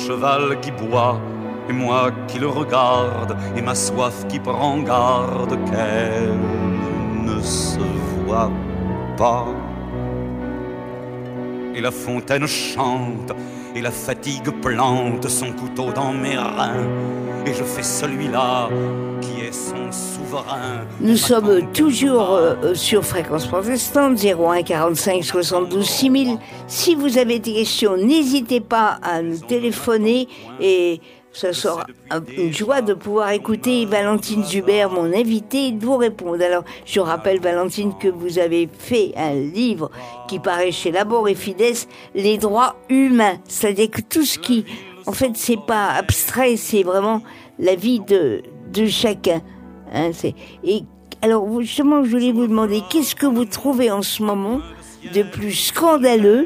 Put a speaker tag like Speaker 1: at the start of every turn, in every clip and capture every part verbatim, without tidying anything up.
Speaker 1: Cheval qui boit, et moi qui le regarde, et ma soif qui prend garde qu'elle ne se voit pas. Et la fontaine chante, et la fatigue plante son couteau dans mes reins, et je fais celui-là qui est son souverain.
Speaker 2: Nous sommes toujours euh, sur Fréquence Protestante, zéro un quarante-cinq soixante-douze six mille. Si vous avez des questions, n'hésitez pas à nous téléphoner, et ça sera une joie de pouvoir écouter Valentine Zuber, mon invitée, et de vous répondre. Alors, je rappelle, Valentine, que vous avez fait un livre qui paraît chez Labor et Fides, Les droits humains. C'est-à-dire que tout ce qui, en fait, c'est pas abstrait, c'est vraiment la vie de, de chacun. Hein, c'est... Et alors, justement, je voulais vous demander, qu'est-ce que vous trouvez en ce moment de plus scandaleux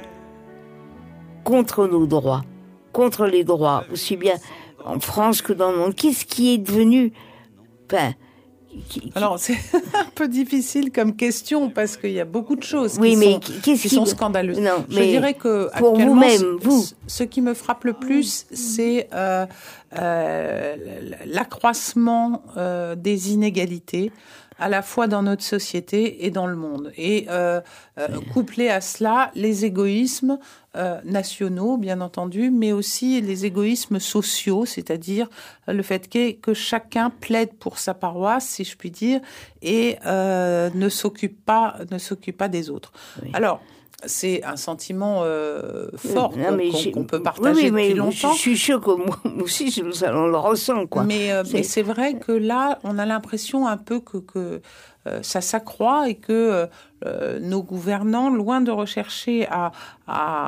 Speaker 2: contre nos droits, contre les droits, aussi bien en France que dans le monde? Qu'est-ce qui est devenu... Enfin, qui, qui...
Speaker 3: Alors, c'est un peu difficile comme question, parce qu'il y a beaucoup de choses
Speaker 2: oui,
Speaker 3: qui,
Speaker 2: mais
Speaker 3: sont,
Speaker 2: qu'est-ce
Speaker 3: qui
Speaker 2: qui...
Speaker 3: sont scandaleuses.
Speaker 2: Non,
Speaker 3: je dirais que
Speaker 2: pour vous-même, vous...
Speaker 3: ce, ce qui me frappe le plus, c'est euh, euh, l'accroissement euh, des inégalités, à la fois dans notre société et dans le monde. Et euh, euh, couplé à cela, les égoïsmes euh, nationaux, bien entendu, mais aussi les égoïsmes sociaux, c'est-à-dire le fait que, que chacun plaide pour sa paroisse, si je puis dire, et euh, ne s'occupe pas, ne s'occupe pas des autres. Oui. Alors, c'est un sentiment euh, fort
Speaker 2: non,
Speaker 3: qu'on,
Speaker 2: mais
Speaker 3: qu'on, qu'on peut partager
Speaker 2: oui, oui,
Speaker 3: depuis longtemps.
Speaker 2: Je suis sûre que moi aussi, on le ressent, quoi.
Speaker 3: Mais, euh, c'est... mais c'est vrai que là, on a l'impression un peu que, que euh, ça s'accroît et que euh, nos gouvernants, loin de rechercher à, à,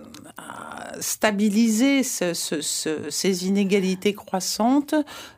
Speaker 3: à stabiliser ce, ce, ce, ces inégalités croissantes,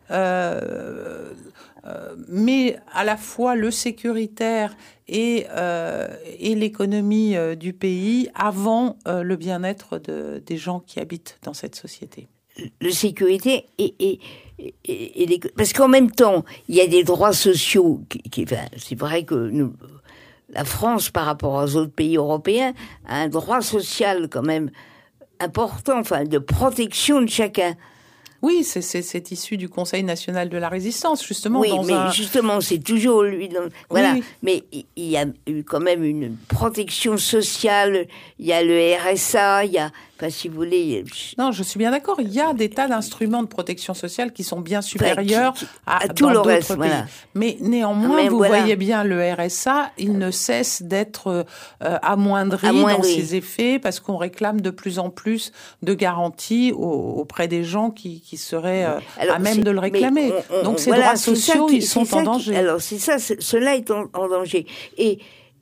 Speaker 3: euh, euh, mais à la fois le sécuritaire et, euh, et l'économie euh, du pays avant euh, le bien-être de, des gens qui habitent dans cette société.
Speaker 2: Le sécurité et, et, et, et les... parce qu'en même temps, il y a des droits sociaux qui, qui enfin, c'est vrai que nous, la France, par rapport aux autres pays européens, a un droit social quand même important, enfin, de protection de chacun.
Speaker 3: Oui, c'est, c'est, c'est issu du Conseil national de la résistance, justement.
Speaker 2: Oui,
Speaker 3: dans
Speaker 2: mais
Speaker 3: un...
Speaker 2: justement, c'est toujours lui. Dans... Voilà.
Speaker 3: Oui.
Speaker 2: Mais il y a eu quand même une protection sociale. Il y a le R S A, il y a, enfin, si vous voulez.
Speaker 3: Non, je suis bien d'accord. Il y a des tas d'instruments de protection sociale qui sont bien supérieurs
Speaker 2: enfin, qui, qui,
Speaker 3: à,
Speaker 2: à tout
Speaker 3: dans
Speaker 2: le
Speaker 3: d'autres
Speaker 2: reste.
Speaker 3: pays.
Speaker 2: Voilà.
Speaker 3: Mais néanmoins,
Speaker 2: mais
Speaker 3: vous
Speaker 2: voilà.
Speaker 3: voyez bien le R S A, il ne cesse d'être euh, amoindri,
Speaker 2: amoindri
Speaker 3: dans ses effets parce qu'on réclame de plus en plus de garanties au, auprès des gens qui, qui seraient euh,
Speaker 2: Alors,
Speaker 3: à même de le réclamer.
Speaker 2: On, on,
Speaker 3: Donc ces
Speaker 2: voilà,
Speaker 3: droits sociaux,
Speaker 2: qui,
Speaker 3: ils sont en danger.
Speaker 2: Qui, alors c'est ça, c'est, cela est en, en danger. Et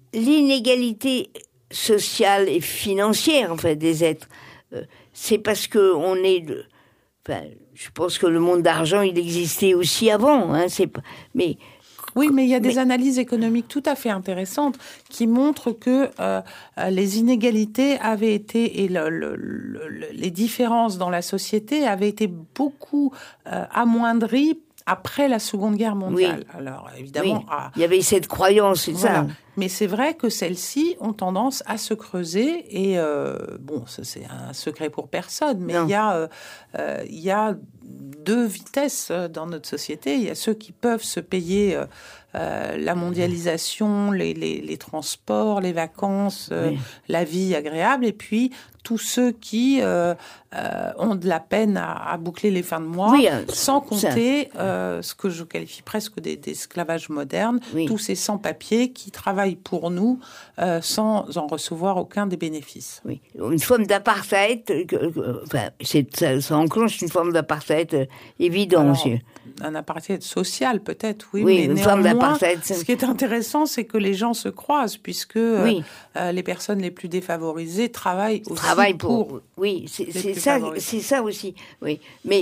Speaker 2: l'inégalité sociale et financière, en fait, des êtres, euh, c'est parce que on est... De, enfin, je pense que le monde d'argent, il existait aussi avant. Hein, c'est pas, mais...
Speaker 3: Oui, mais il y a des
Speaker 2: mais...
Speaker 3: analyses économiques tout à fait intéressantes qui montrent que euh, les inégalités avaient été et le, le, le, les différences dans la société avaient été beaucoup euh, amoindries après la Seconde Guerre mondiale.
Speaker 2: Oui.
Speaker 3: Alors évidemment,
Speaker 2: oui.
Speaker 3: à...
Speaker 2: il y avait cette croyance, c'est
Speaker 3: voilà.
Speaker 2: ça.
Speaker 3: Mais c'est vrai que celles-ci ont tendance à se creuser et euh, bon, ça c'est un secret pour personne, mais non. il y a euh, euh, il y a deux vitesses dans notre société. Il y a ceux qui peuvent se payer euh, euh, la mondialisation, les, les, les transports, les vacances, euh, oui. la vie agréable, et puis tous ceux qui euh, euh, ont de la peine à, à boucler les fins de mois,
Speaker 2: oui,
Speaker 3: sans compter euh, ce que je qualifie presque d'esclavage moderne, oui. tous ces sans-papiers qui travaillent pour nous euh, sans en recevoir aucun des bénéfices.
Speaker 2: Oui, une forme d'apartheid, euh, enfin, c'est, ça, ça enclenche une forme d'apartheid euh, évident.
Speaker 3: Alors,
Speaker 2: monsieur.
Speaker 3: Un apartheid social peut-être, oui,
Speaker 2: oui
Speaker 3: mais
Speaker 2: une
Speaker 3: néanmoins,
Speaker 2: forme d'apartheid.
Speaker 3: Ce qui est intéressant, c'est que les gens se croisent, puisque oui. euh, les personnes les plus défavorisées travaillent aussi
Speaker 2: travaillent pour,
Speaker 3: pour
Speaker 2: oui, c'est, c'est ça, c'est ça aussi, oui. Mais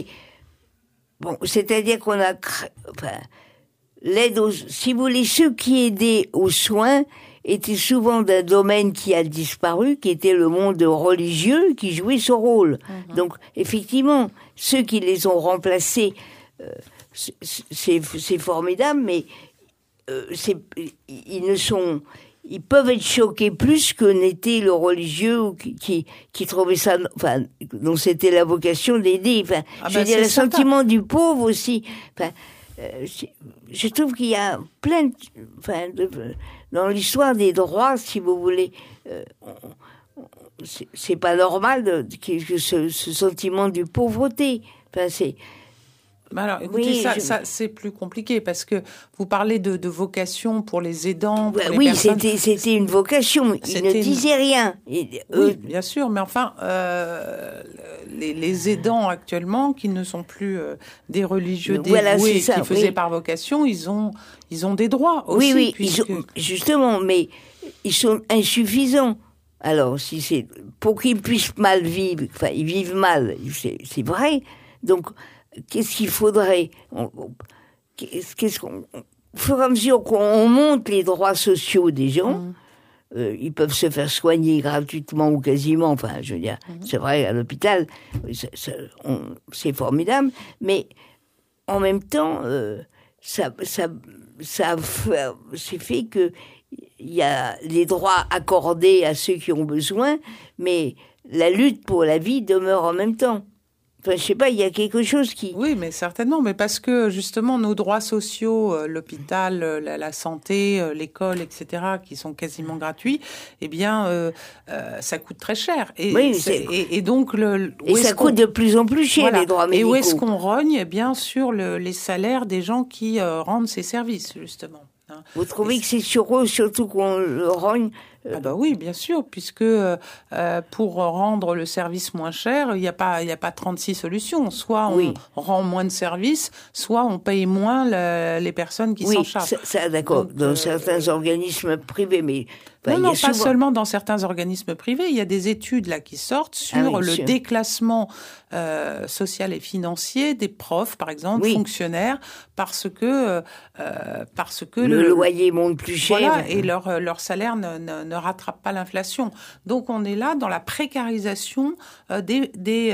Speaker 2: bon, c'est-à-dire qu'on a, enfin, l'aide aux, si vous voulez, ceux qui aidaient aux soins étaient souvent d'un domaine qui a disparu, qui était le monde religieux, qui jouait ce rôle. Mm-hmm. Donc, effectivement, ceux qui les ont remplacés, euh, c'est, c'est, c'est formidable, mais euh, c'est, ils ne sont, ils peuvent être choqués plus que n'était le religieux ou qui, qui, qui trouvait ça, enfin, dont c'était la vocation d'aider. Enfin,
Speaker 3: ah
Speaker 2: je
Speaker 3: bah
Speaker 2: veux dire, le
Speaker 3: certain.
Speaker 2: sentiment du pauvre aussi. Enfin, euh, je trouve qu'il y a plein de, enfin, de, dans l'histoire des droits, si vous voulez, euh, on, on, c'est, c'est pas normal de, que ce, ce sentiment de pauvreté. Enfin, c'est,
Speaker 3: Alors, écoutez,
Speaker 2: oui,
Speaker 3: ça,
Speaker 2: je...
Speaker 3: ça, c'est plus compliqué parce que vous parlez de, de vocation pour les aidants, pour
Speaker 2: bah,
Speaker 3: les
Speaker 2: oui,
Speaker 3: personnes.
Speaker 2: c'était, c'était une vocation. Ils
Speaker 3: C'était
Speaker 2: ne disaient
Speaker 3: une...
Speaker 2: rien. Et,
Speaker 3: euh... Oui,
Speaker 2: euh...
Speaker 3: bien sûr, mais enfin, euh, les, les aidants actuellement, qui ne sont plus euh, des religieux dévoués voilà, qui ça, faisaient oui. par vocation, ils ont, ils ont des droits aussi.
Speaker 2: Oui, oui,
Speaker 3: puisque...
Speaker 2: ils ont, justement, mais ils sont insuffisants. Alors, si c'est pour qu'ils puissent mal vivre, enfin, ils vivent mal, c'est, c'est vrai. Donc, qu'est-ce qu'il faudrait on, on, qu'est-ce, qu'est-ce qu'on, au fur et à mesure qu'on monte les droits sociaux des gens, mmh. euh, ils peuvent se faire soigner gratuitement ou quasiment. Enfin, je veux dire, mmh. c'est vrai, à l'hôpital, ça, ça, on, c'est formidable. Mais en même temps, euh, ça, ça, ça, ça c'est fait que il y a les droits accordés à ceux qui ont besoin, mais la lutte pour la vie demeure en même temps. Enfin, je sais pas, il y a quelque chose qui...
Speaker 3: Oui, mais certainement, mais parce que justement nos droits sociaux, euh, l'hôpital, euh, la, la santé, euh, l'école, et cetera, qui sont quasiment gratuits, eh bien, euh, euh, ça coûte très cher. Et,
Speaker 2: oui,
Speaker 3: c'est... Et, et donc, le,
Speaker 2: et ça coûte de plus en plus cher, voilà. les droits médicaux.
Speaker 3: Et où est-ce qu'on rogne ? Eh bien, sur le, les salaires des gens qui euh, rendent ces services, justement. Hein.
Speaker 2: Vous trouvez et que c'est sur eux surtout qu'on le rogne ?
Speaker 3: Ah bah oui, bien sûr, puisque euh, pour rendre le service moins cher, il n'y a pas, il n'y a pas trente-six solutions. Soit on oui. rend moins de services, soit on paye moins le, les personnes qui
Speaker 2: oui,
Speaker 3: s'en chargent.
Speaker 2: Oui, ça, d'accord. Donc, dans euh, certains organismes privés, mais
Speaker 3: non, non, pas souvent... seulement dans certains organismes privés. Il y a des études là qui sortent sur ah oui, le sûr. déclassement euh, social et financier des profs, par exemple, oui. fonctionnaires, parce que euh, parce que
Speaker 2: le, le loyer monte plus cher,
Speaker 3: voilà, et leur leur salaire ne, ne, ne rattrape pas l'inflation. Donc on est là dans la précarisation euh, des des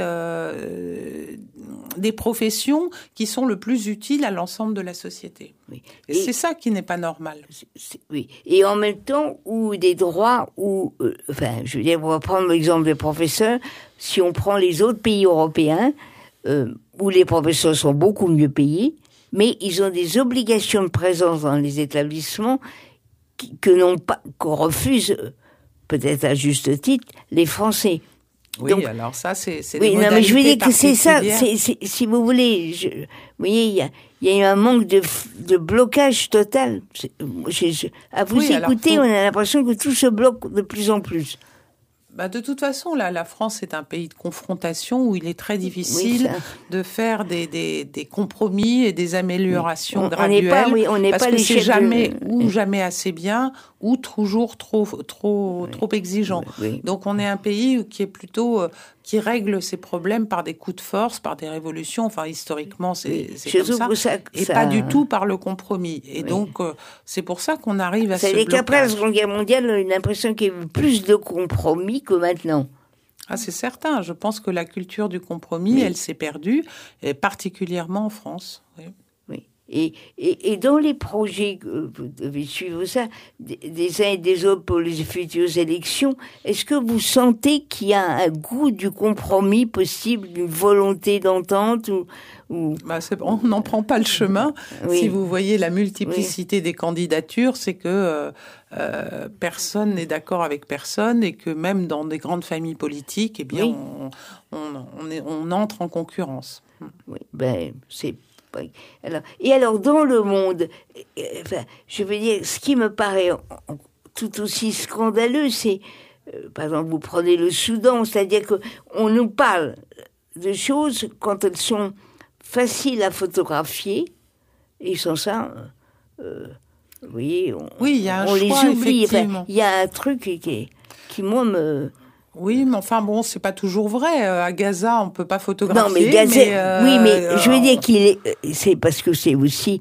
Speaker 3: euh, des professions qui sont le plus utiles à l'ensemble de la société. Oui. Et, et c'est ça qui n'est pas normal.
Speaker 2: C'est, c'est, oui. Et en même temps, où des droits, où, euh, enfin, je veux dire, on va prendre l'exemple des professeurs. Si on prend les autres pays européens, euh, où les professeurs sont beaucoup mieux payés, mais ils ont des obligations de présence dans les établissements qui, que n'ont pas, qu'on refuse, peut-être à juste titre, les Français.
Speaker 3: Oui, donc, alors ça, c'est, c'est
Speaker 2: oui,
Speaker 3: des
Speaker 2: non, mais je veux dire que c'est ça,
Speaker 3: c'est,
Speaker 2: c'est, si vous voulez, je, vous voyez, il y a, il y a eu un manque de, de blocage total. Je, je, à vous oui, écouter, faut... on a l'impression que tout se bloque de plus en plus.
Speaker 3: Bah de toute façon, là, la France est un pays de confrontation où il est très difficile oui, de faire des, des, des compromis et des améliorations
Speaker 2: oui. on,
Speaker 3: graduelles.
Speaker 2: On n'est pas, oui, on n'est
Speaker 3: parce
Speaker 2: pas
Speaker 3: que c'est jamais
Speaker 2: de...
Speaker 3: ou jamais assez bien ou toujours trop trop oui. trop exigeant.
Speaker 2: Oui.
Speaker 3: Donc on est un pays qui est plutôt euh, qui règle ses problèmes par des coups de force, par des révolutions. Enfin, historiquement, c'est,
Speaker 2: oui.
Speaker 3: c'est comme ça,
Speaker 2: ça
Speaker 3: et
Speaker 2: ça...
Speaker 3: pas du tout par le compromis. Et oui. donc, euh, c'est pour ça qu'on arrive à
Speaker 2: ça
Speaker 3: ce blocage.
Speaker 2: C'est qu'après la Seconde Guerre mondiale, on a l'impression qu'il y a eu plus de compromis que maintenant.
Speaker 3: Ah, c'est certain. Je pense que la culture du compromis, oui. elle s'est perdue, et particulièrement en France. Oui.
Speaker 2: Oui. Et, et, et dans les projets, vous devez suivre ça, des, des uns et des autres pour les futures élections, est-ce que vous sentez qu'il y a un goût du compromis possible, d'une volonté d'entente ou, ou...
Speaker 3: Bah, c'est, on n'en prend pas le chemin. Oui. Si vous voyez la multiplicité oui. des candidatures, c'est que euh, euh, personne n'est d'accord avec personne et que même dans des grandes familles politiques, eh bien, oui. on, on, on, est, on entre en concurrence.
Speaker 2: Oui, ben, c'est Alors, et alors, dans le monde, enfin, je veux dire, ce qui me paraît tout aussi scandaleux, c'est, euh, par exemple, vous prenez le Soudan, c'est-à-dire qu'on nous parle de choses quand elles sont faciles à photographier, et sans ça, euh, vous voyez, on,
Speaker 3: oui, il y a un
Speaker 2: on
Speaker 3: choix,
Speaker 2: les oublie.
Speaker 3: Enfin,
Speaker 2: il y a un truc qui, qui moi, me...
Speaker 3: Oui, mais enfin bon, c'est pas toujours vrai. Euh, à Gaza, on peut pas photographier.
Speaker 2: Non, mais Gaza,
Speaker 3: mais euh,
Speaker 2: oui, mais
Speaker 3: euh,
Speaker 2: je veux dire qu'il est, c'est parce que c'est aussi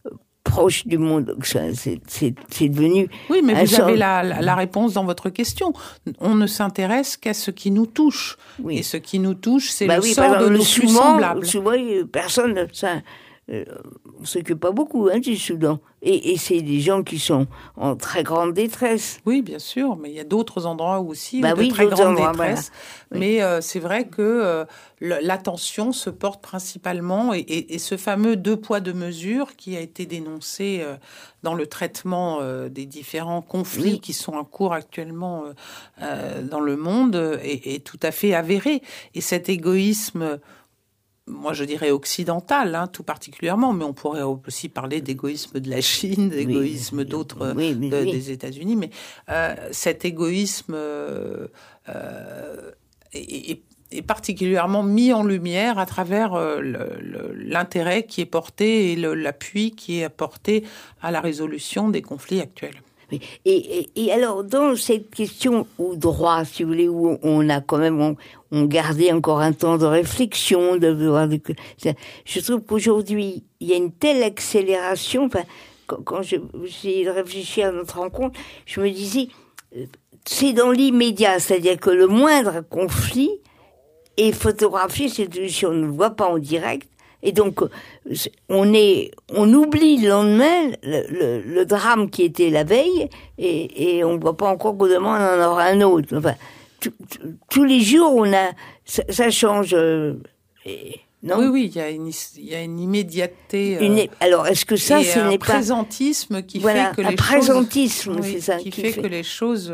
Speaker 2: proche du monde, donc ça, c'est, c'est, c'est devenu.
Speaker 3: Oui, mais vous
Speaker 2: sort...
Speaker 3: avez la, la, la réponse dans votre question. On ne s'intéresse qu'à ce qui nous touche, oui. et ce qui nous touche, c'est
Speaker 2: bah
Speaker 3: le
Speaker 2: oui,
Speaker 3: sort
Speaker 2: exemple,
Speaker 3: de
Speaker 2: le
Speaker 3: nos
Speaker 2: souvent,
Speaker 3: plus semblables.
Speaker 2: Souvent, personne, ça. Euh, on ne s'occupe pas beaucoup hein, du Soudan. Et, et c'est des gens qui sont en très grande détresse.
Speaker 3: Oui, bien sûr, mais il y a d'autres endroits aussi
Speaker 2: bah
Speaker 3: où
Speaker 2: oui,
Speaker 3: de très grande
Speaker 2: endroits,
Speaker 3: détresse.
Speaker 2: Voilà.
Speaker 3: Mais euh, c'est vrai que euh, l'attention se porte principalement, et, et, et ce fameux deux poids deux mesures qui a été dénoncé euh, dans le traitement euh, des différents conflits oui. qui sont en cours actuellement euh, euh, dans le monde est, est tout à fait avéré. Et cet égoïsme, moi je dirais occidental, hein, tout particulièrement, mais on pourrait aussi parler d'égoïsme de la Chine, d'égoïsme oui, d'autres,
Speaker 2: oui, oui,
Speaker 3: de,
Speaker 2: oui.
Speaker 3: des États-Unis, mais euh, cet égoïsme euh, euh, est, est, est particulièrement mis en lumière à travers euh, le, le, l'intérêt qui est porté et le, l'appui qui est apporté à la résolution des conflits actuels.
Speaker 2: Et, et, et alors, dans cette question au droit, si vous voulez, où on a quand même on, on gardé encore un temps de réflexion, de, de, de je trouve qu'aujourd'hui, il y a une telle accélération. Enfin, quand, quand je, j'ai réfléchi à notre rencontre, je me disais, c'est dans l'immédiat, c'est-à-dire que le moindre conflit est photographié, c'est si on ne le voit pas en direct. Et donc, on est, on oublie le lendemain le, le, le drame qui était la veille, et, et on ne voit pas encore qu'au demain on en aura un autre. Enfin, tous les jours, on a, ça, ça change. Euh, et, non
Speaker 3: oui, oui, il y a une, il y a une immédiateté. Euh,
Speaker 2: une, alors, est-ce que ça,
Speaker 3: et
Speaker 2: ce
Speaker 3: un
Speaker 2: n'est pas
Speaker 3: présentisme qui
Speaker 2: voilà,
Speaker 3: fait que
Speaker 2: un
Speaker 3: les
Speaker 2: présentisme,
Speaker 3: choses,
Speaker 2: c'est
Speaker 3: oui,
Speaker 2: ça,
Speaker 3: qui,
Speaker 2: qui
Speaker 3: fait,
Speaker 2: fait
Speaker 3: que les choses.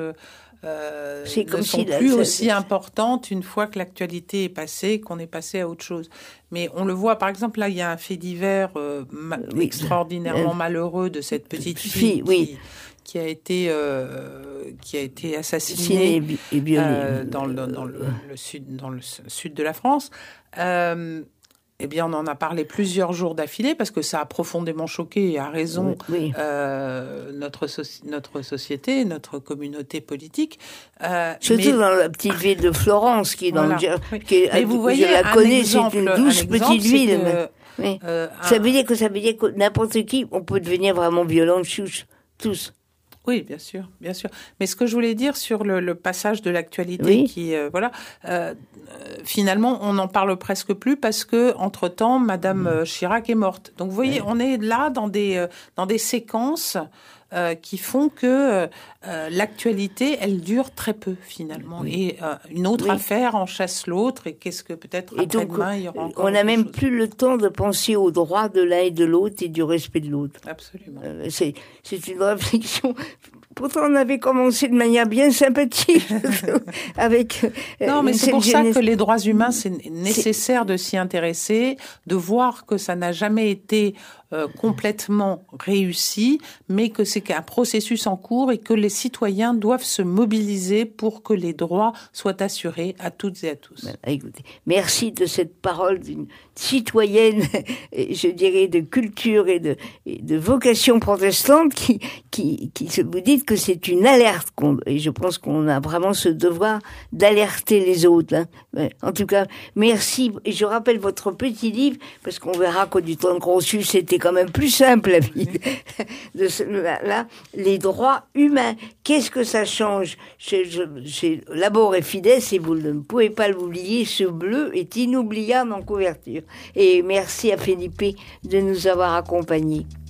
Speaker 3: Euh,
Speaker 2: c'est comme
Speaker 3: ne sont
Speaker 2: si
Speaker 3: plus
Speaker 2: la,
Speaker 3: aussi
Speaker 2: ça,
Speaker 3: importantes une fois que l'actualité est passée, qu'on est passé à autre chose. Mais on le voit, par exemple, là, il y a un fait divers euh, ma- oui, extraordinairement euh, malheureux de cette petite fille, fille qui,
Speaker 2: oui.
Speaker 3: qui a été euh, qui a été assassinée
Speaker 2: et violée,
Speaker 3: euh, dans, le, dans le, le sud dans le sud de la France. Euh, Eh bien, on en a parlé plusieurs jours d'affilée parce que ça a profondément choqué, et à raison,
Speaker 2: oui, oui.
Speaker 3: Euh, notre, so- notre société, notre communauté politique.
Speaker 2: Euh, Surtout mais... dans la petite ville de Florence, qui est dans
Speaker 3: voilà,
Speaker 2: le...
Speaker 3: oui.
Speaker 2: qui est,
Speaker 3: mais vous voyez,
Speaker 2: je la connais, exemple, c'est une douce
Speaker 3: exemple,
Speaker 2: petite ville.
Speaker 3: Que,
Speaker 2: mais... oui.
Speaker 3: euh,
Speaker 2: ça
Speaker 3: un...
Speaker 2: veut dire que ça veut dire que n'importe qui, on peut devenir vraiment violent, tous, tous.
Speaker 3: Oui, bien sûr, bien sûr. Mais ce que je voulais dire sur le, le passage de l'actualité,
Speaker 2: oui.
Speaker 3: qui, euh, voilà, euh, finalement, on n'en parle presque plus parce que, entre-temps, Madame mmh. Chirac est morte. Donc, vous voyez, oui. on est là dans des euh, dans des séquences euh, qui font que euh, l'actualité, elle dure très peu finalement. Oui. Et euh, une autre oui. affaire en chasse l'autre. Et qu'est-ce que peut-être après-demain, il y aura encore
Speaker 2: on n'a même
Speaker 3: chose.
Speaker 2: plus le temps de penser aux droits de l'un et de l'autre et du respect de l'autre.
Speaker 3: Absolument.
Speaker 2: Euh, c'est c'est une réflexion. Pourtant, on avait commencé de manière bien sympathique avec.
Speaker 3: Euh, non, mais c'est pour jeunesse. Ça que les droits humains, c'est nécessaire c'est... de s'y intéresser, de voir que ça n'a jamais été euh, complètement réussi, mais que c'est un processus en cours et que les citoyens doivent se mobiliser pour que les droits soient assurés à toutes et à tous.
Speaker 2: Ben, écoutez, merci de cette parole d'une citoyenne, je dirais, de culture et de, et de vocation protestante qui, qui, qui se vous dit que c'est une alerte, qu'on, et je pense qu'on a vraiment ce devoir d'alerter les autres. Hein. En tout cas, merci. Et je rappelle votre petit livre, parce qu'on verra qu'au du temps de Grotius, c'était quand même plus simple, la vie. De ce, là, les droits humains. Qu'est-ce que ça change chez, chez Labor et Fides, et vous ne pouvez pas l'oublier, ce bleu est inoubliable en couverture. Et merci à Felipe de nous avoir accompagnés.